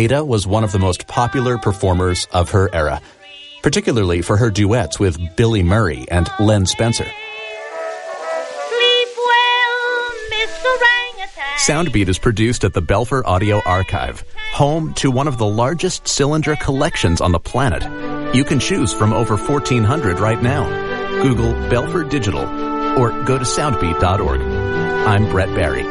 Ada was one of the most popular performers of her era, particularly for her duets with Billy Murray and Len Spencer. Sleep well, Miss Orangutan. Soundbeat is produced at the Belfer Audio Archive, home to one of the largest cylinder collections on the planet. You can choose from over 1,400 right now. Google Belfer Digital or go to soundbeat.org. I'm Brett Barry.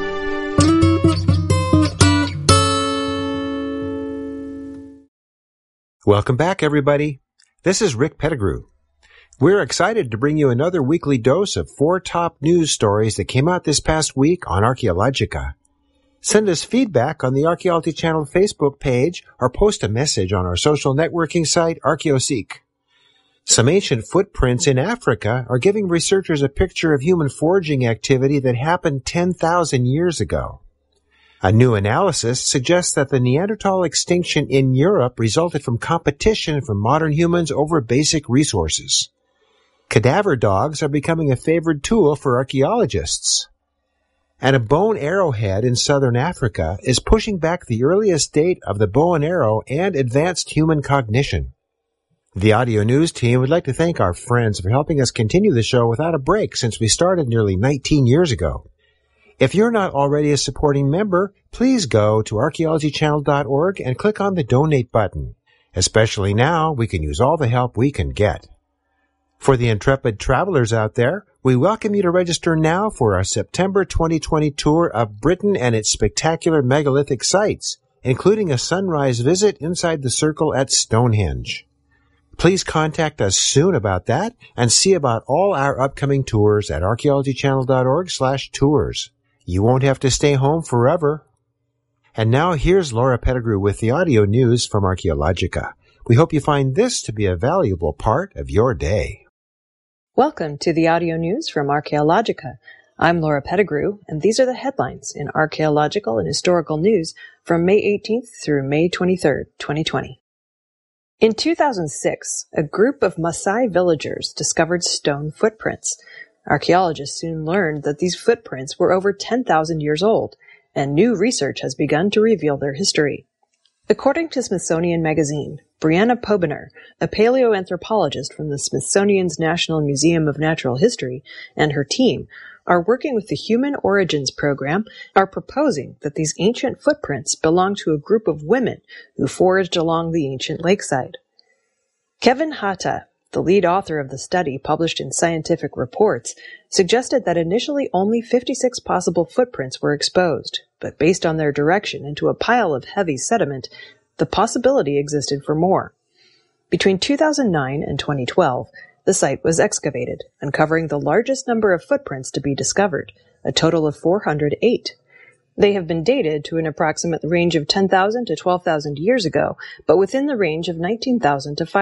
Welcome back, everybody. This is Rick Pettigrew. We're excited to bring you another weekly dose of 4 top news stories that came out this past week on Archaeologica. Send us feedback on the Archaeology Channel Facebook page or post a message on our social networking site, ArchaeoSeek. Some ancient footprints in Africa are giving researchers a picture of human foraging activity that happened 10,000 years ago. A new analysis suggests that the Neanderthal extinction in Europe resulted from competition from modern humans over basic resources. Cadaver dogs are becoming a favored tool for archaeologists. And a bone arrowhead in southern Africa is pushing back the earliest date of the bow and arrow and advanced human cognition. The audio news team would like to thank our friends for helping us continue the show without a break since we started nearly 19 years ago. If you're not already a supporting member, please go to archaeologychannel.org and click on the donate button. Especially now, we can use all the help we can get. For the intrepid travelers out there, we welcome you to register now for our September 2020 tour of Britain and its spectacular megalithic sites, including a sunrise visit inside the circle at Stonehenge. Please contact us soon about that and see about all our upcoming tours at archaeologychannel.org/tours. You won't have to stay home forever. And now here's Laura Pettigrew with the audio news from Archaeologica. We hope you find this to be a valuable part of your day. Welcome to the audio news from Archaeologica. I'm Laura Pettigrew, and these are the headlines in archaeological and historical news from May 18th through May 23rd, 2020. In 2006, a group of Maasai villagers discovered stone footprints. Archaeologists soon learned that these footprints were over 10,000 years old, and new research has begun to reveal their history. According to Smithsonian Magazine, Brianna Pobiner, a paleoanthropologist from the Smithsonian's National Museum of Natural History, and her team are working with the Human Origins Program, are proposing that these ancient footprints belong to a group of women who foraged along the ancient lakeside. Kevin Hatta, the lead author of the study published in Scientific Reports, suggested that initially only 56 possible footprints were exposed, but based on their direction into a pile of heavy sediment, the possibility existed for more. Between 2009 and 2012, the site was excavated, uncovering the largest number of footprints to be discovered, a total of 408. They have been dated to an approximate range of 10,000 to 12,000 years ago, but within the range of 19,000 to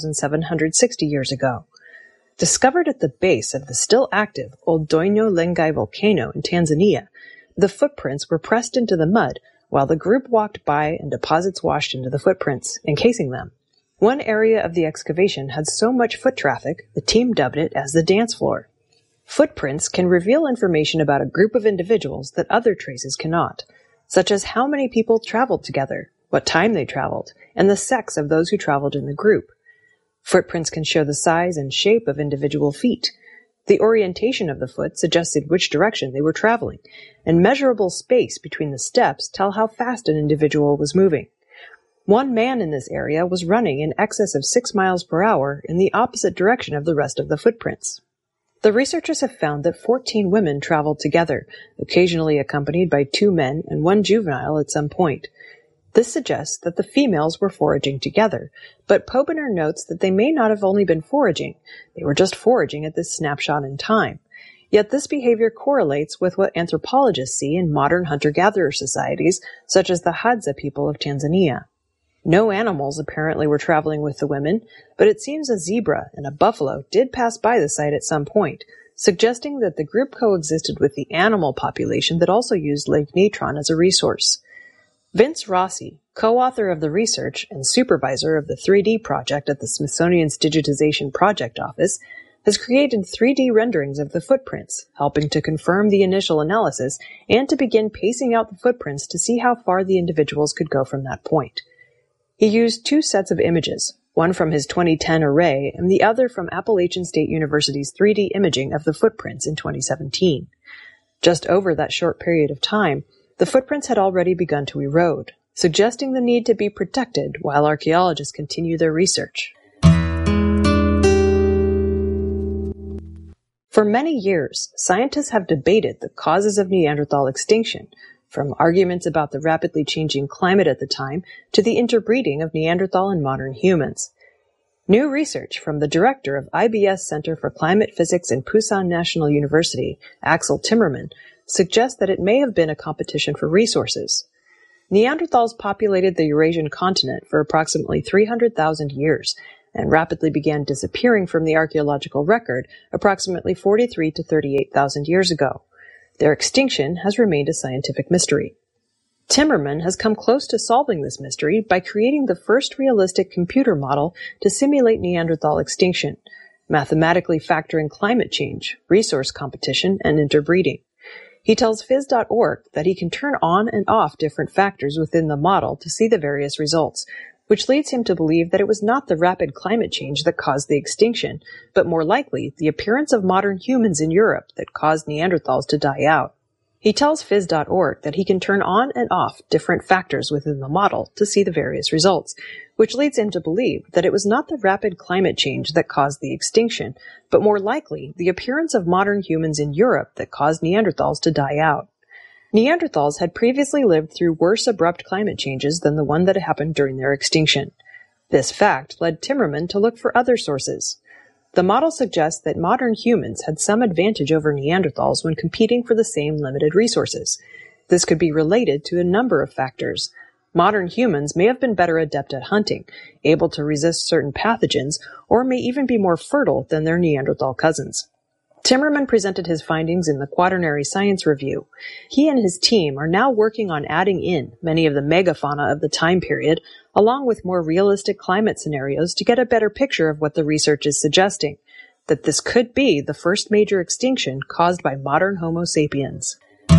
5,760 years ago. Discovered at the base of the still active Old Doinyo Lengai volcano in Tanzania, the footprints were pressed into the mud while the group walked by and deposits washed into the footprints, encasing them. One area of the excavation had so much foot traffic, the team dubbed it as the dance floor. Footprints can reveal information about a group of individuals that other traces cannot, such as how many people traveled together, what time they traveled, and the sex of those who traveled in the group. Footprints can show the size and shape of individual feet. The orientation of the foot suggested which direction they were traveling, and measurable space between the steps tell how fast an individual was moving. One man in this area was running in excess of 6 miles per hour in the opposite direction of the rest of the footprints. The researchers have found that 14 women traveled together, occasionally accompanied by 2 men and 1 juvenile at some point. This suggests that the females were foraging together, but Pobiner notes that they may not have only been foraging, they were just foraging at this snapshot in time. Yet this behavior correlates with what anthropologists see in modern hunter-gatherer societies, such as the Hadza people of Tanzania. No animals apparently were traveling with the women, but it seems a zebra and a buffalo did pass by the site at some point, suggesting that the group coexisted with the animal population that also used Lake Natron as a resource. Vince Rossi, co-author of the research and supervisor of the 3D project at the Smithsonian's Digitization Project Office, has created 3D renderings of the footprints, helping to confirm the initial analysis and to begin pacing out the footprints to see how far the individuals could go from that point. He used two sets of images, one from his 2010 array and the other from Appalachian State University's 3D imaging of the footprints in 2017. Just over that short period of time, the footprints had already begun to erode, suggesting the need to be protected while archaeologists continue their research. For many years, scientists have debated the causes of Neanderthal extinction, from arguments about the rapidly changing climate at the time to the interbreeding of Neanderthal and modern humans. New research from the director of IBS Center for Climate Physics in Pusan National University, Axel Timmermann, suggests that it may have been a competition for resources. Neanderthals populated the Eurasian continent for approximately 300,000 years and rapidly began disappearing from the archaeological record approximately 43 to 38,000 years ago. Their extinction has remained a scientific mystery. Timmermann has come close to solving this mystery by creating the first realistic computer model to simulate Neanderthal extinction, mathematically factoring climate change, resource competition, and interbreeding. He tells Phys.org that he can turn on and off different factors within the model to see the various results, which leads him to believe that it was not the rapid climate change that caused the extinction, but more likely the appearance of modern humans in Europe that caused Neanderthals to die out. He tells Phys.org that he can turn on and off different factors within the model to see the various results, which leads him to believe that it was not the rapid climate change that caused the extinction, but more likely the appearance of modern humans in Europe that caused Neanderthals to die out. Neanderthals had previously lived through worse abrupt climate changes than the one that happened during their extinction. This fact led Timmermann to look for other sources. The model suggests that modern humans had some advantage over Neanderthals when competing for the same limited resources. This could be related to a number of factors. Modern humans may have been better adept at hunting, able to resist certain pathogens, or may even be more fertile than their Neanderthal cousins. Timmermann presented his findings in the Quaternary Science Review. He and his team are now working on adding in many of the megafauna of the time period, along with more realistic climate scenarios to get a better picture of what the research is suggesting, that this could be the first major extinction caused by modern Homo sapiens.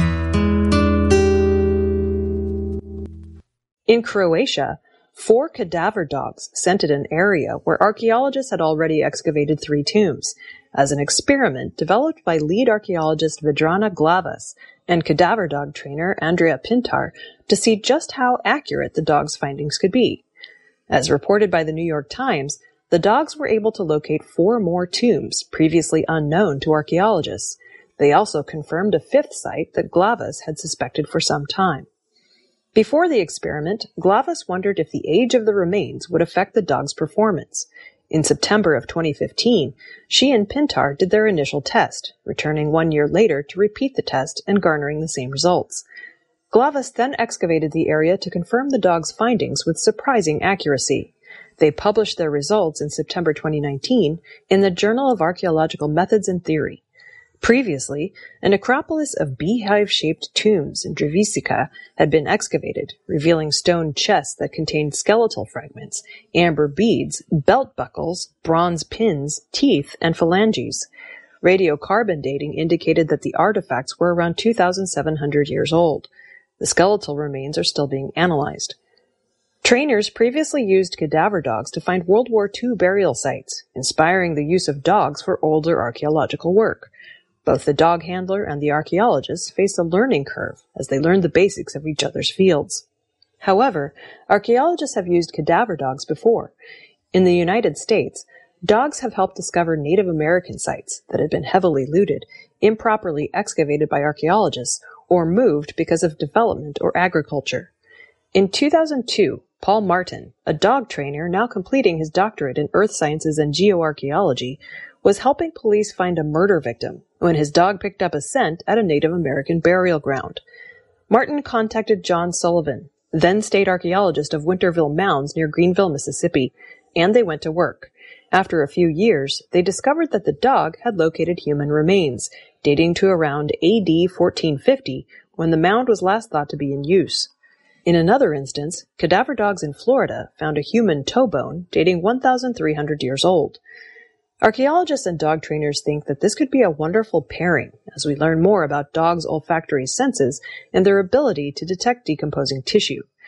In Croatia, 4 cadaver dogs scented an area where archaeologists had already excavated 3 tombs, as an experiment developed by lead archaeologist Vedrana Glavas and cadaver dog trainer Andrea Pintar to see just how accurate the dogs' findings could be. As reported by the New York Times, the dogs were able to locate 4 more tombs previously unknown to archaeologists. They also confirmed a 5th site that Glavas had suspected for some time. Before the experiment, Glavas wondered if the age of the remains would affect the dog's performance. In September of 2015, she and Pintar did their initial test, returning 1 year later to repeat the test and garnering the same results. Glavas then excavated the area to confirm the dog's findings with surprising accuracy. They published their results in September 2019 in the Journal of Archaeological Methods and Theory. Previously, a necropolis of beehive-shaped tombs in Drevisica had been excavated, revealing stone chests that contained skeletal fragments, amber beads, belt buckles, bronze pins, teeth, and phalanges. Radiocarbon dating indicated that the artifacts were around 2,700 years old. The skeletal remains are still being analyzed. Trainers previously used cadaver dogs to find World War II burial sites, inspiring the use of dogs for older archaeological work. Both the dog handler and the archaeologists faced a learning curve as they learned the basics of each other's fields. However, archaeologists have used cadaver dogs before. In the United States, dogs have helped discover Native American sites that had been heavily looted, improperly excavated by archaeologists, or moved because of development or agriculture. In 2002, Paul Martin, a dog trainer now completing his doctorate in earth sciences and geoarchaeology, was helping police find a murder victim when his dog picked up a scent at a Native American burial ground. Martin contacted John Sullivan, then state archaeologist of Winterville Mounds near Greenville, Mississippi, and they went to work. After a few years, they discovered that the dog had located human remains, dating to around AD 1450, when the mound was last thought to be in use. In another instance, cadaver dogs in Florida found a human toe bone dating 1,300 years old. Archaeologists and dog trainers think that this could be a wonderful pairing as we learn more about dogs' olfactory senses and their ability to detect decomposing tissue.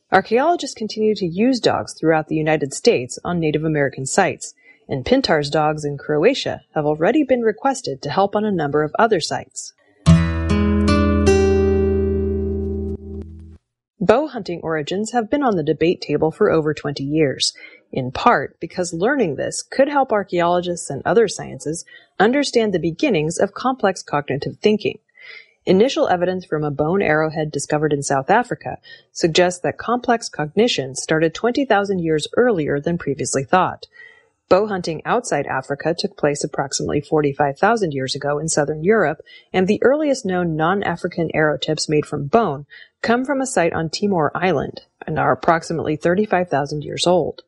Archaeologists continue to use dogs throughout the United States on Native American sites, and Pintar's dogs in Croatia have already been requested to help on a number of other sites. Bow hunting origins have been on the debate table for over 20 years, in part because learning this could help archaeologists and other sciences understand the beginnings of complex cognitive thinking. Initial evidence from a bone arrowhead discovered in South Africa suggests that complex cognition started 20,000 years earlier than previously thought. Bow hunting outside Africa took place approximately 45,000 years ago in southern Europe, and the earliest known non-African arrow tips made from bone come from a site on Timor Island and are approximately 35,000 years old.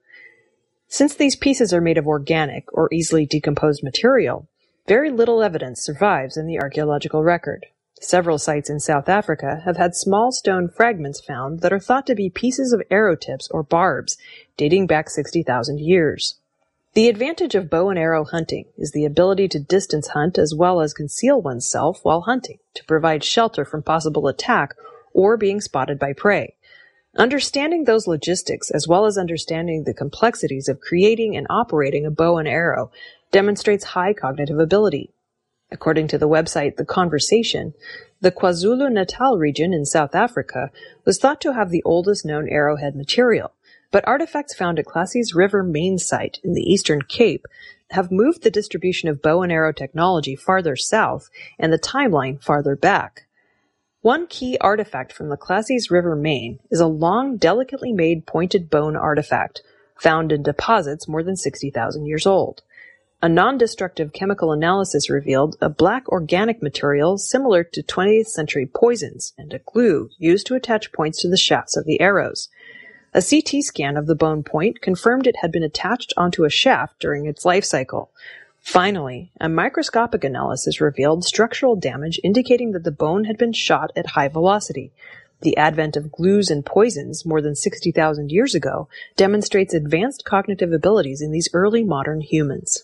Since these pieces are made of organic or easily decomposed material, very little evidence survives in the archaeological record. Several sites in South Africa have had small stone fragments found that are thought to be pieces of arrow tips or barbs dating back 60,000 years. The advantage of bow and arrow hunting is the ability to distance hunt as well as conceal oneself while hunting to provide shelter from possible attack or being spotted by prey. Understanding those logistics as well as understanding the complexities of creating and operating a bow and arrow demonstrates high cognitive ability. According to the website The Conversation, the KwaZulu-Natal region in South Africa was thought to have the oldest known arrowhead material, but artifacts found at Classy's River Main site in the Eastern Cape have moved the distribution of bow and arrow technology farther south and the timeline farther back. One key artifact from the Classy's River Main is a long, delicately made pointed bone artifact found in deposits more than 60,000 years old. A non-destructive chemical analysis revealed a black organic material similar to 20th century poisons and a glue used to attach points to the shafts of the arrows. A CT scan of the bone point confirmed it had been attached onto a shaft during its life cycle. Finally, a microscopic analysis revealed structural damage indicating that the bone had been shot at high velocity. The advent of glues and poisons more than 60,000 years ago demonstrates advanced cognitive abilities in these early modern humans.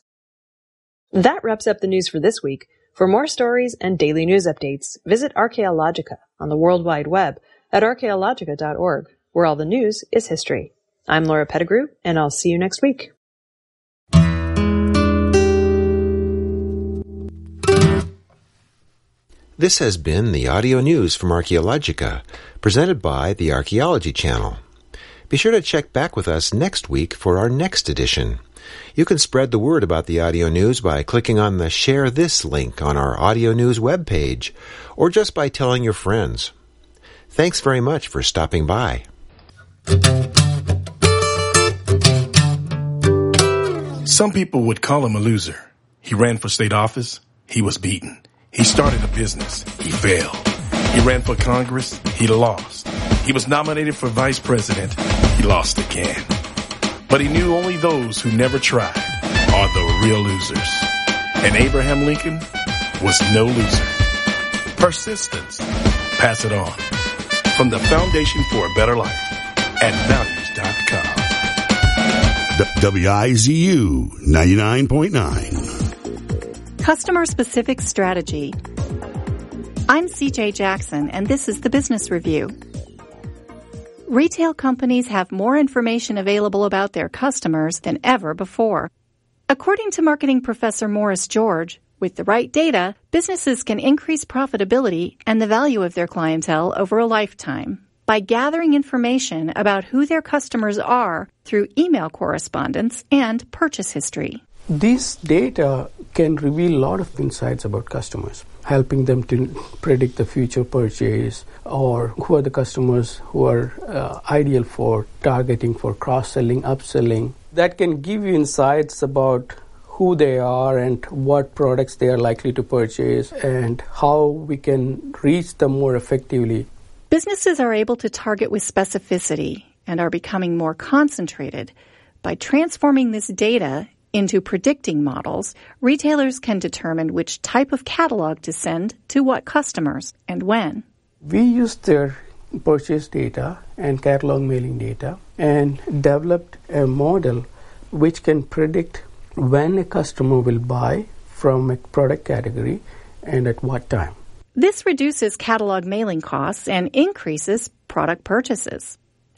That wraps up the news for this week. For more stories and daily news updates, visit Archaeologica on the World Wide Web at archaeologica.org, where all the news is history. I'm Laura Pettigrew, and I'll see you next week. This has been the audio news from Archaeologica, presented by the Archaeology Channel. Be sure to check back with us next week for our next edition. You can spread the word about the audio news by clicking on the Share This link on our audio news webpage, or just by telling your friends. Thanks very much for stopping by. Some people would call him a loser. He ran for state office. He was beaten. He started a business. He failed. He ran for Congress. He lost. He was nominated for vice president. He lost again. But he knew only those who never tried are the real losers. And Abraham Lincoln was no loser. Persistence. Pass it on. From the Foundation for a Better Life at values.com. WIZU 99.9. Customer-specific strategy. I'm CJ Jackson, and this is the Business Review. Retail companies have more information available about their customers than ever before. According to marketing professor Morris George, with the right data, businesses can increase profitability and the value of their clientele over a lifetime by gathering information about who their customers are through email correspondence and purchase history. This data can reveal a lot of insights about customers, helping them to predict the future purchase, or who are the customers who are ideal for targeting for cross-selling, upselling. That can give you insights about who they are and what products they are likely to purchase and how we can reach them more effectively. Businesses are able to target with specificity and are becoming more concentrated. By transforming this data into predicting models, retailers can determine which type of catalog to send to what customers and when. We used their purchase data and catalog mailing data and developed a model which can predict when a customer will buy from a product category and at what time. This reduces catalog mailing costs and increases product purchases.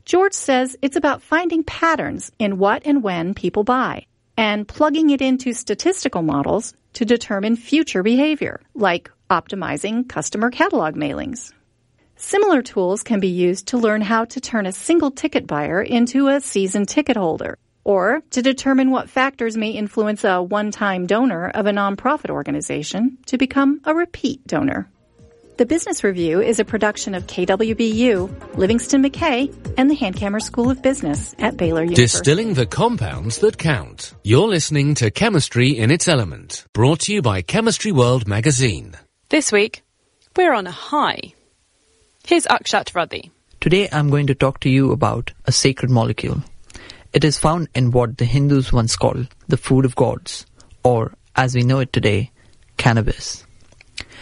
George says it's about finding patterns in what and when people buy and plugging it into statistical models to determine future behavior, like optimizing customer catalog mailings. Similar tools can be used to learn how to turn a single ticket buyer into a season ticket holder, or to determine what factors may influence a one-time donor of a nonprofit organization to become a repeat donor. The Business Review is a production of KWBU, Livingston McKay, and the Hankamer School of Business at Baylor University. Distilling the compounds that count. You're listening to Chemistry in its Element, brought to you by Chemistry World magazine. This week, we're on a high. Here's Akshat Radhi. Today I'm going to talk to you about a sacred molecule. It is found in what the Hindus once called the food of gods, or as we know it today, cannabis.